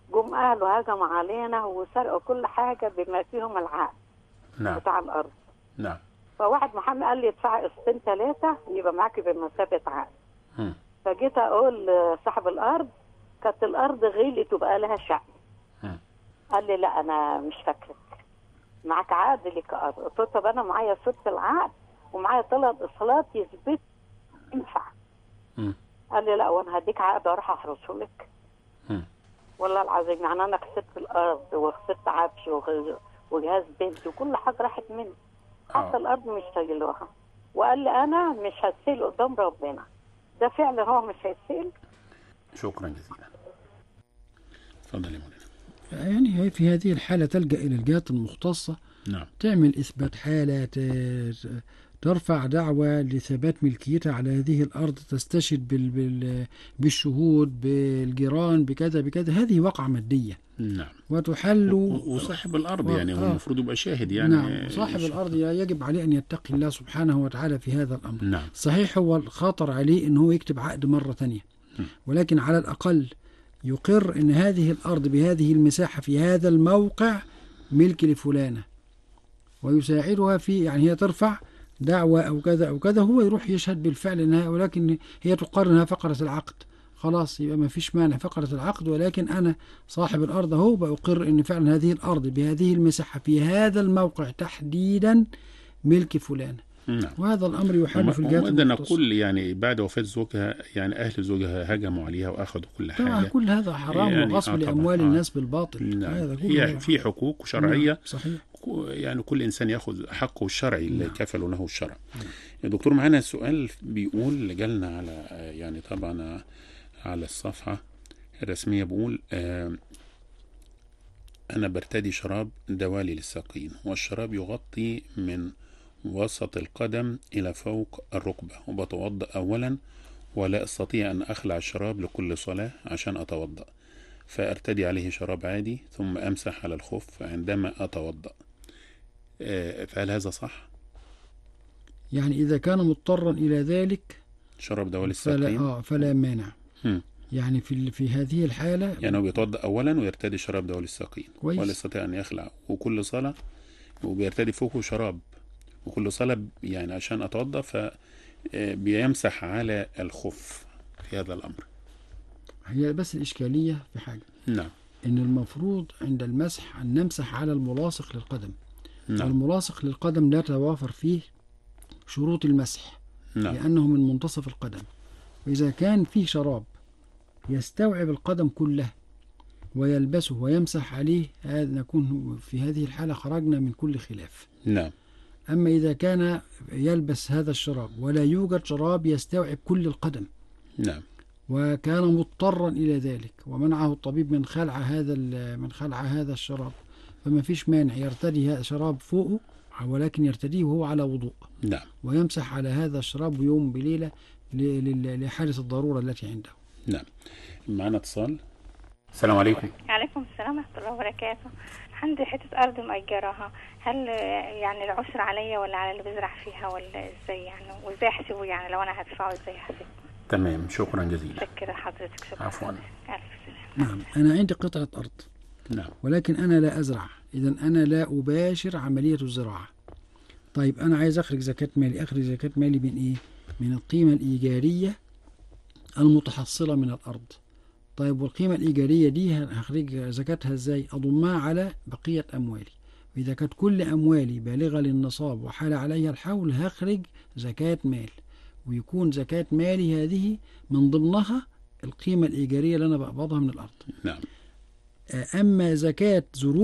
جم أهله هجموا علينا وسرقوا كل حاجة بما فيهم العقد نعم. بتاع الأرض. نعم. فواحد محامي قال لي ادفعي قسطين 3 يبقى معاكي بمثابة عقد. فجيت أقول لصاحب الأرض كانت الأرض غليت وبقى لها شأن. قال لي لا أنا مش فاكرك، معاك عقد لك أرض. قلت له طب أنا معايا صورة العقد ومعايا 3 إصالات يثبت ينفع. قال لي لا وانا هديك عقد واروح احرسه لك. والله العظيم يعني انا خسرت الارض وخسرت عفش وجهاز بنتي وكل حاجه راحت مني. حتى الارض مش شايلوها. وقال لي انا مش هسيل قدام ربنا. ده فعلا هو مش هيسيل. شكرا جزيلا. اتفضل يا مولانا. يعني هي في هذه الحالة تلجأ إلى الجهات المختصة. نعم. تعمل إثبات حالة، ترفع دعوة لثبات ملكيتها على هذه الأرض، تستشهد بالشهود، بالجيران، بكذا بكذا. هذه وقعة مادية. نعم. وتحل. وصاحب الأرض يعني هو المفروض يبقى شاهد يعني. نعم. صاحب الأرض يجب عليه أن يتقي الله سبحانه وتعالى في هذا الأمر. نعم. صحيح هو الخطر عليه أنه هو يكتب عقد مرة ثانية، ولكن على الأقل يقر أن هذه الأرض بهذه المساحة في هذا الموقع ملك لفلانة، ويساعدها في يعني هي ترفع دعوة أو كذا أو كذا، هو يروح يشهد بالفعل أنها، ولكن هي تقارنها فقرة العقد. خلاص يبقى ما فيش مانع فقرة العقد، ولكن أنا صاحب الأرض هو بأقر أن فعلا هذه الأرض بهذه المساحة في هذا الموقع تحديدا ملك فلان. نعم. وهذا الأمر يحل في الجهات المختصة. نقول يعني بعد وفاة زوجها يعني أهل زوجها هجموا عليها وأخذوا كل حاجة. طبعا كل هذا حرام يعني وغصب لأموال الناس بالباطل. نعم. هذا هي في حقوق شرعية. نعم. صحيح. يعني كل إنسان يأخذ حقه الشرعي اللي كفله له الشرع. يا دكتور معنا سؤال بيقول جالنا على يعني طبعا على الصفحة الرسمية، بيقول أنا برتدي شراب دوالي للساقين، والشراب يغطي من وسط القدم إلى فوق الركبة، وبتوضأ أولا ولا أستطيع أن أخلع الشراب لكل صلاة عشان أتوضأ، فأرتدي عليه شراب عادي ثم أمسح على الخف عندما أتوضأ. فهل هذا صح؟ يعني إذا كان مضطرا إلى ذلك شراب دوالي الساقين فلا مانع. يعني في هذه الحالة يعني هو بيتوضأ أولا ويرتدي شراب دوالي الساقين ولا يستطيع أن يخلع، وكل صلاة وبيرتدي فوقه شراب وكل صلاة يعني عشان أتوضأ فبيمسح على الخف في هذا الأمر. هي بس الإشكالية في حاجة. نعم. إن المفروض عند المسح أن نمسح على الملاصق للقدم. نعم. الملاصق للقدم لا توافر فيه شروط المسح. نعم. لأنه من منتصف القدم، وإذا كان فيه شراب يستوعب القدم كلها ويلبسه ويمسح عليه، هذا نكون في هذه الحالة خرجنا من كل خلاف. نعم. أما إذا كان يلبس هذا الشراب ولا يوجد شراب يستوعب كل القدم، نعم، وكان مضطرا إلى ذلك ومنعه الطبيب من خلع هذا الشراب، فما فيش مانع يرتدي شراب فوقه، ولكن يرتديه وهو على وضوء. نعم. ويمسح على هذا الشراب يوم بليلة لحالة الضرورة التي عنده. نعم. معنا اتصال. السلام عليكم. عليكم السلام ورحمة الله وبركاته. عندي حتة أرض مأجراها، هل يعني العسر عليا ولا على اللي بزرع فيها ولا إزاي يعني، وإزاي أحسبه يعني لو أنا هدفعه إزاي أحسبه؟ تمام، شكرا جزيلا. شكرا حضرتك. شكرا. عفوا. ألف سلام. نعم، أنا عندي قطعة أرض. نعم. ولكن أنا لا أزرع، إذن أنا لا أباشر عملية الزراعة. طيب أنا عايز أخرج زكاة مالي، أخرج زكاة مالي من إيه؟ من القيمة الإيجارية المتحصلة من الأرض. طيب والقيمة الإيجارية دي هخرج زكاتها إزاي؟ أضمها على بقية أموالي، وإذا كانت كل أموالي بالغة للنصاب وحال عليها الحول هخرج زكاة مال، ويكون زكاة مالي هذه من ضمنها القيمة الإيجارية اللي أنا بقبضها من الأرض. نعم. أما زكاة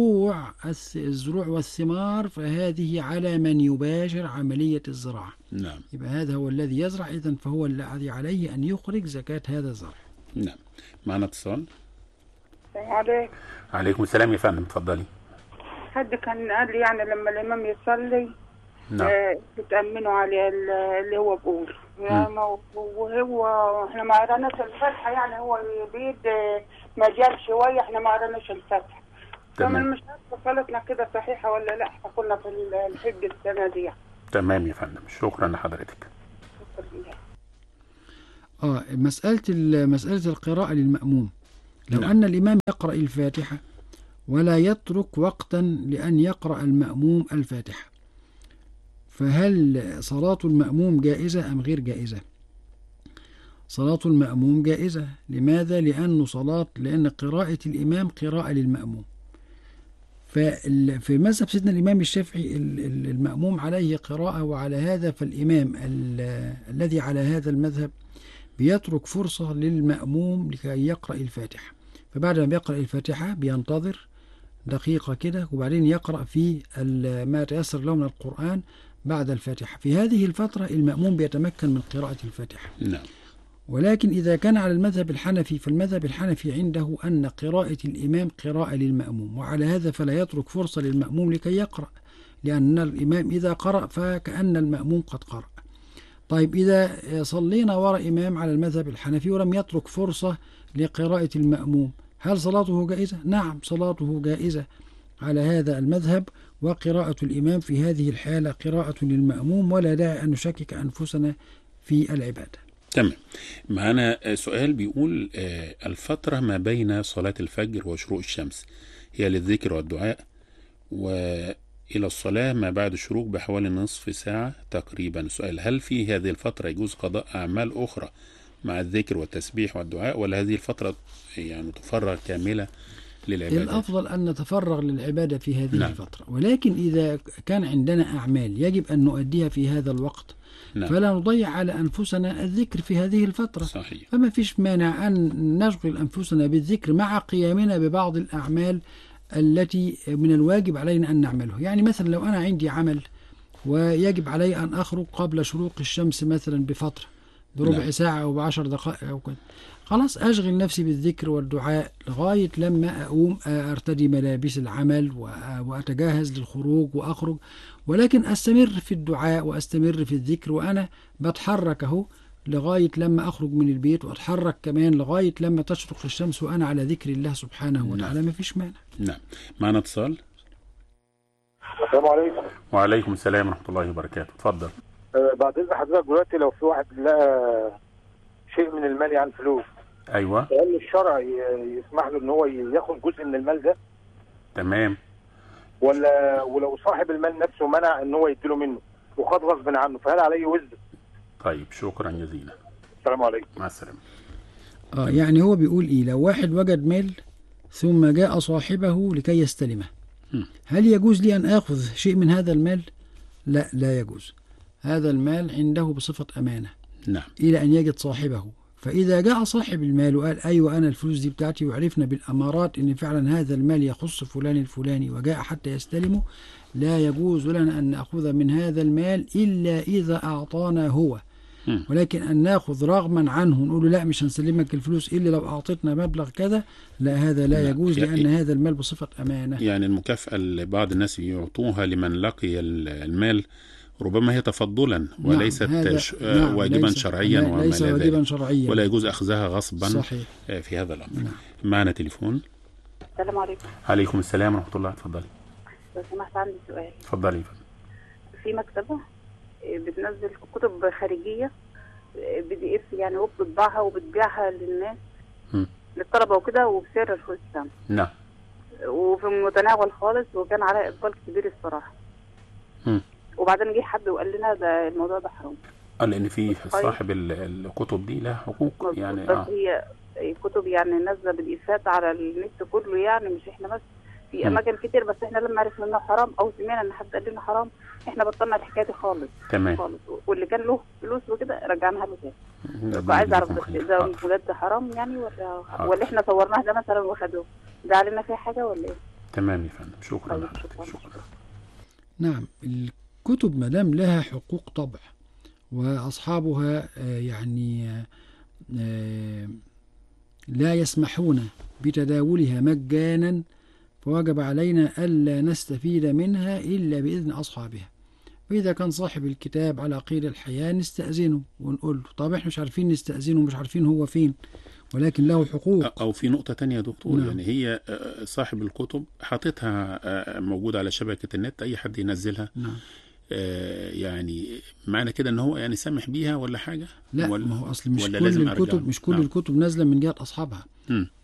الزروع والثمار فهذه على من يباشر عملية الزراعة. نعم. يبقى هذا هو الذي يزرع، إذن فهو الذي عليه أن يخرج زكاة هذا الزرع. نعم. معنا اتصال. السلام عليكم. عليكم السلام يا فندم، اتفضلي. حد كان قال لي يعني لما الإمام يصلي نعم بتأمنوا عليه اللي هو بيقول، وهو احنا ما قراناش الفاتحة، يعني هو بيد مجال شوية، احنا ما قراناش الفاتحة. تمام. مش عارفة صلاتنا كده صحيحة ولا لا، احنا كنا في الحج السنة دي. تمام يا فندم، شكرا لحضرتك. مسألة القراءة للمأموم، لو نعم. أن الإمام يقرأ الفاتحة ولا يترك وقتا لأن يقرأ المأموم الفاتحة، فهل صلاة المأموم جائزة أم غير جائزة؟ صلاة المأموم جائزة. لماذا؟ لأن قراءة الإمام قراءة للمأموم. في مذهب سيدنا الإمام الشافعي المأموم عليه قراءة، وعلى هذا فالإمام الذي على هذا المذهب بيترك فرصة للمأموم لكي يقرأ الفاتحة، فبعد ما يقرأ الفاتحة بينتظر دقيقة كده وبعدين يقرأ في ما تيسر له من القرآن بعد الفاتحة. في هذه الفترة المأموم بيتمكن من قراءة الفاتحة. نعم. ولكن إذا كان على المذهب الحنفي فالمذهب الحنفي عنده أن قراءة الإمام قراءة للمأموم، وعلى هذا فلا يترك فرصة للمأموم لكي يقرأ، لأن الإمام إذا قرأ فكأن المأموم قد قرأ. طيب إذا صلينا وراء إمام على المذهب الحنفي ولم يترك فرصة لقراءة المأموم، هل صلاته جائزة؟ نعم، صلاته جائزة على هذا المذهب، وقراءة الإمام في هذه الحالة قراءة للمأموم، ولا داعي أن نشكك أنفسنا في العبادة. تمام. معنا سؤال بيقول الفترة ما بين صلاة الفجر وشروق الشمس هي للذكر والدعاء، وإلى الصلاة ما بعد الشروق بحوالي نصف ساعة تقريبا. سؤال: هل في هذه الفترة يجوز قضاء أعمال أخرى مع الذكر والتسبيح والدعاء، ولا هذه الفترة يعني تفرغ كاملة للعبادة؟ الأفضل أن نتفرغ للعبادة في هذه الفترة، ولكن إذا كان عندنا أعمال يجب أن نؤديها في هذا الوقت فلا نضيع على أنفسنا الذكر في هذه الفترة. صحيح. فما فيش مانع أن نشغل أنفسنا بالذكر مع قيامنا ببعض الأعمال التي من الواجب علينا أن نعمله. يعني مثلا لو أنا عندي عمل ويجب علي أن أخرج قبل شروق الشمس مثلا بفترة بربع ساعة أو ب10 دقائق أو كده، خلاص أشغل نفسي بالذكر والدعاء لغاية لما أقوم أرتدي ملابس العمل وأتجهز للخروج وأخرج، ولكن أستمر في الدعاء وأستمر في الذكر وأنا بتحرك أهو لغاية لما أخرج من البيت، وأتحرك كمان لغاية لما تشرق الشمس وأنا على ذكر الله سبحانه وتعالى. ما فيش مانع. نعم. معنا اتصال. السلام عليكم. وعليكم السلام ورحمة الله وبركاته. اتفضل. بعد إذن حضرتك، دلوقتي لو في واحد لقى شيء من المال يعني فلوس، ايوه، هل الشرع يسمح له ان هو ياخد جزء من المال ده؟ تمام. ولو صاحب المال نفسه منع ان هو يديله منه وخد غصب عنه، فهل عليه وزر؟ طيب، شكرا جزيلا. السلام عليكم. مع السلامه. يعني هو بيقول ايه؟ لو واحد وجد مال ثم جاء صاحبه لكي يستلمه، هل يجوز لي ان اخذ شيء من هذا المال؟ لا، لا يجوز. هذا المال عنده بصفة امانة. نعم. الى ان يجد صاحبه، فإذا جاء صاحب المال وقال أيوة أنا الفلوس دي بتاعتي، وعرفنا بالأمارات إن فعلا هذا المال يخص فلان الفلاني وجاء حتى يستلمه، لا يجوز لنا أن نأخذ من هذا المال إلا إذا أعطانا هو. ولكن أن نأخذ رغما عنه نقول له لا مش هنسلمك الفلوس إلا لو أعطيتنا مبلغ كذا، لا، هذا لا يجوز، لأن هذا المال بصفة أمانة. يعني المكافأة اللي بعض الناس يعطوها لمن لقي المال ربما هي تفضلا وليست واجبا شرعيا وما ليس واجبا شرعيا، ولا يجوز أخذها غصبا. صحيح. في هذا الأمر. معنا تليفون. السلام عليكم. عليكم السلام ورحمة الله. اتفضلي. لو سمحت عندي سؤال. اتفضلي. في مكتبة بتنزل كتب خارجية PDF يعني، وبتطبعها وبتبيعها للناس للطلبة وكده وبسعر رخيص. نعم. وفي المتناول خالص، وكان عليها إقبال كبير الصراحة. وبعدين جه حد وقال لنا ده الموضوع ده حرام. لأن في صاحب الكتب دي لها حقوق يعني. بس هي كتب يعني نازلة بالإفات على النت كله يعني، مش احنا بس، في أماكن كتير، بس احنا لما عرفنا إنه حرام أو سمعنا إن حد قال لنا حرام احنا بطلنا الحكاية دي خالص. تمام. خالص. واللي كان له فلوس وكده رجعناها له تاني. فعايز أعرف بس ده بجد حرام يعني ولا احنا صورناه ده مثلا وخدوه ده علينا فيه حاجة ولا إيه؟ تمام يا فندم. شكرا لحضرتك. شكرا. نعم، الكتب مدام لها حقوق طبع وأصحابها يعني لا يسمحون بتداولها مجانا، فوجب علينا ألا نستفيد منها إلا بإذن أصحابها. وإذا كان صاحب الكتاب على قيد الحياة نستأذنه ونقول له طب احنا مش عارفين نستأذنه، مش عارفين هو فين، ولكن له حقوق. أو في نقطة تانية يا دكتور. نعم. يعني هي صاحب الكتب حاطتها موجودة على شبكة النت، أي حد ينزلها. نعم. يعني معنى كده ان هو يعني سامح بيها ولا حاجة؟ لا، ما هو اصل مش كل الكتب نازلة من جهة اصحابها.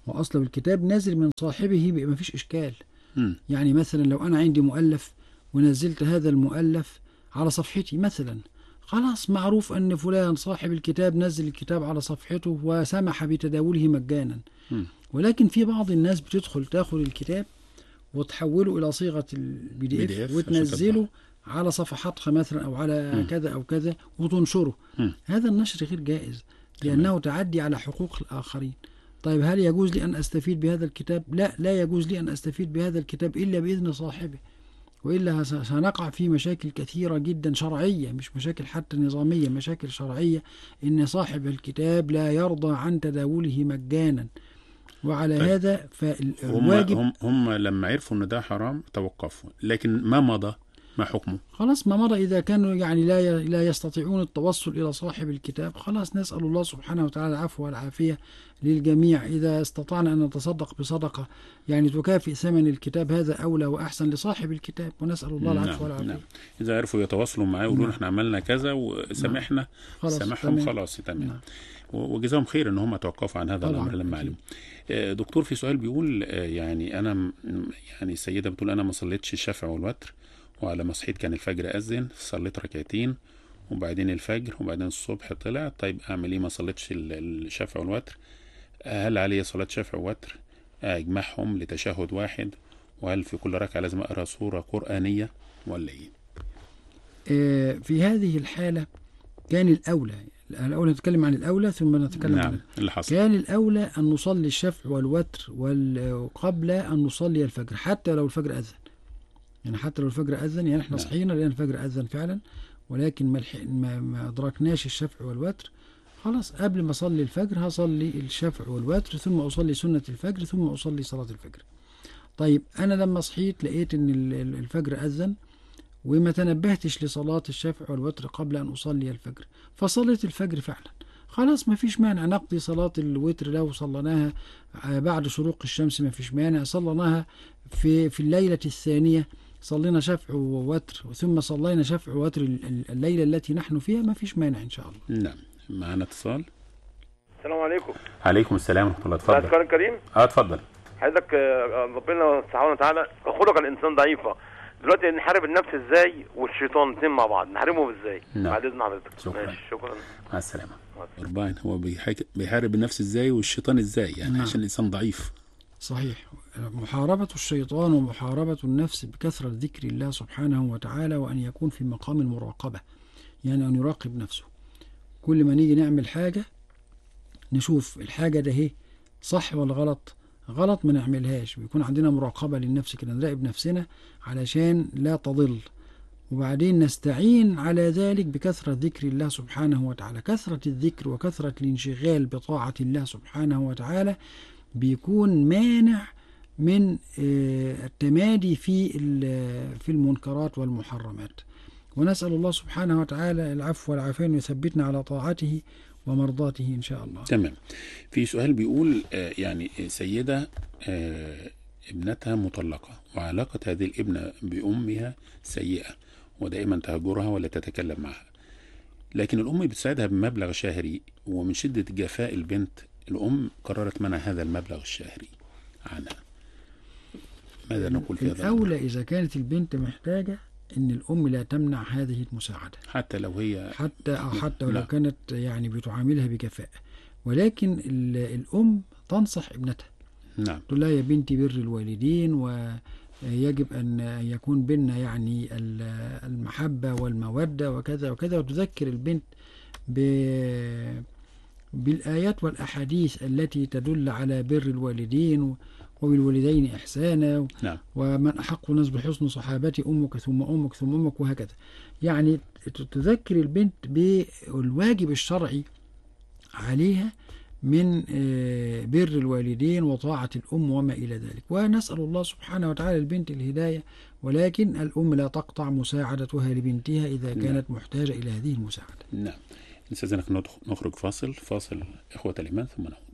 وأصل الكتاب نازل من صاحبه بيبقى مفيش إشكال. يعني مثلا لو أنا عندي مؤلف ونزلت هذا المؤلف على صفحتي مثلا، خلاص معروف أن فلان صاحب الكتاب نزل الكتاب على صفحته وسمح بتداوله مجانا. ولكن في بعض الناس بتدخل تاخد الكتاب وتحوله إلى صيغة PDF وتنزله على صفحاتها مثلا أو على كذا أو كذا وتنشره. هذا النشر غير جائز لأنه تعدي على حقوق الآخرين. طيب هل يجوز لي أن أستفيد بهذا الكتاب؟ لا، لا يجوز لي أن أستفيد بهذا الكتاب إلا بإذن صاحبه، وإلا سنقع في مشاكل كثيرة جدا شرعية، مش مشاكل حتى نظامية، مشاكل شرعية، إن صاحب الكتاب لا يرضى عن تداوله مجانا. وعلى هذا فالواجب هم لما عرفوا ان ده حرام توقفوا، لكن ما مضى ما حكمه؟ خلاص ما مضى. إذا كانوا يعني لا يستطيعون التوصل إلى صاحب الكتاب، خلاص نسأل الله سبحانه وتعالى العفو والعافية للجميع. إذا استطعنا أن نتصدق بصدقة يعني تكافئ ثمن الكتاب هذا أولى وأحسن لصاحب الكتاب، ونسأل الله العفو والعافية. نعم. إذا عرفوا يتواصلوا معاه ويقولوا احنا عملنا كذا وسامحنا، سامحهم خلاص تمام. وجزاهم خير ان هم توقفوا عن هذا الامر لما علموا. دكتور، في سؤال بيقول يعني انا يعني السيده بتقول انا ما صليتش الشفع والوتر، وعلى ما صحيت كان الفجر اذن، صليت ركعتين وبعدين الفجر وبعدين الصبح طلع. طيب اعمل ايه؟ ما صليتش الشفع والوتر، هل علي صلاه شفع ووتر اجمعهم لتشهد واحد؟ وهل في كل ركعه لازم اقرا سوره قرانيه ولا ايه؟ في هذه الحاله كان الأولى نتكلم عن الأولى ثم نتكلم عن اللي حصل. كان الأولى أن نصلي الشفع والوتر قبل أن نصلي الفجر، حتى لو الفجر أذن. يعني حتى لو الفجر أذن، يعني احنا صحينا لأن الفجر أذن فعلا، ولكن ما أدركناش الشفع والوتر، خلاص قبل ما أصلي الفجر هصلي الشفع والوتر ثم أصلي سنة الفجر ثم أصلي صلاة الفجر. طيب أنا لما صحيت لقيت أن الفجر أذن وما تنبهتش لصلاة الشفع والوتر قبل أن أصلي الفجر، فصليت الفجر فعلا، خلاص ما فيش مانع نقضي صلاة الوتر لو صلناها بعد شروق الشمس، ما فيش مانع. صلناها في الليلة الثانية، صلينا شفع ووتر ثم صلينا شفع ووتر الليلة التي نحن فيها، ما فيش مانع إن شاء الله. نعم. معنا اتصال. السلام عليكم. عليكم السلام ورحمة الله. اتفضل. أذكار كريم. اتفضل. حضرتك ربنا سبحانه وتعالى خلق الإنسان ضعيفا، دلوقتي نحارب النفس ازاي والشيطان الاثنين مع بعض نحاربهم ازاي؟ بعد اذن حضرتك. شكرا. مع السلامه. ربنا هو بيحارب النفس ازاي والشيطان ازاي يعني عشان الانسان ضعيف. صحيح. محاربة الشيطان ومحاربة النفس بكثرة ذكر الله سبحانه وتعالى، وأن يكون في مقام المراقبة، يعني أن يراقب نفسه. كل ما نيجي نعمل حاجة نشوف الحاجة ده هي صح ولا غلط. غلط ما نعملهاش، بيكون عندنا مراقبة للنفس كده، نراقب نفسنا علشان لا تضل. وبعدين نستعين على ذلك بكثرة ذكر الله سبحانه وتعالى. كثرة الذكر وكثرة الانشغال بطاعة الله سبحانه وتعالى بيكون مانع من التمادي في المنكرات والمحرمات. ونسأل الله سبحانه وتعالى العفو والعافية أن يثبتنا على طاعته ومرضاته إن شاء الله. تمام. في سؤال بيقول يعني سيدة ابنتها مطلقة، وعلاقة هذه الابنة بأمها سيئة، ودائما تهجرها ولا تتكلم معها، لكن الأم بتساعدها بمبلغ شهري، ومن شدة جفاء البنت الأم قررت منع هذا المبلغ الشهري عنها. ماذا نقول في هذا الأولى إذا كانت البنت محتاجة إن الأم لا تمنع هذه المساعدة، حتى لو هي حتى ولو كانت يعني بتعاملها بكفاءة. ولكن الأم تنصح ابنتها، نعم، تقول لها يا بنتي بر الوالدين، ويجب أن يكون بيننا يعني المحبة والمودة وكذا وكذا، وتذكر البنت بالآيات والأحاديث التي تدل على بر الوالدين وبالوالدين إحسانا، نعم، ومن أحق الناس بحسن صحابتي أمك ثم أمك ثم أمك، وهكذا. يعني تذكر البنت بالواجب الشرعي عليها من بر الوالدين وطاعة الأم وما إلى ذلك. ونسأل الله سبحانه وتعالى البنت الهداية، ولكن الأم لا تقطع مساعدتها لبنتها إذا كانت محتاجة إلى هذه المساعدة. نعم. نستأذنك نخرج فاصل إخوة الإيمان ثم نعود.